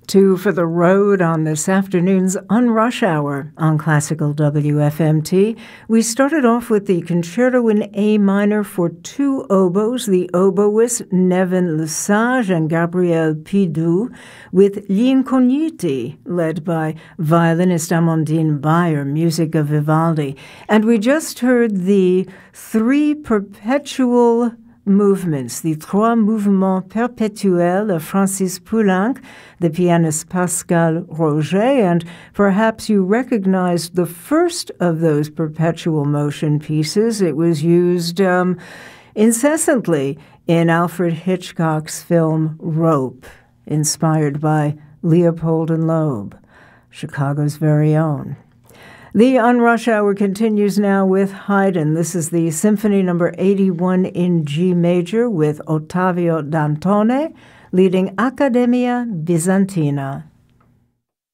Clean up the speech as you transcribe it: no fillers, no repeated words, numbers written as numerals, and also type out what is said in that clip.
Two for the road on this afternoon's Unrush Hour on Classical WFMT. We started off with the Concerto in A minor for two oboes, the oboist Nevin Lesage and Gabriel Pidou, with Gli Incogniti, led by violinist Amandine Bayer, music of Vivaldi. And we just heard the three perpetual movements, the Trois Mouvements Perpétuels of Francis Poulenc, the pianist Pascal Roger, and perhaps you recognized the first of those perpetual motion pieces. It was used incessantly in Alfred Hitchcock's film Rope, inspired by Leopold and Loeb, Chicago's very own. The Unrush Hour continues now with Haydn. This is the Symphony No. 81 in G major with Ottavio Dantone leading Accademia Bizantina.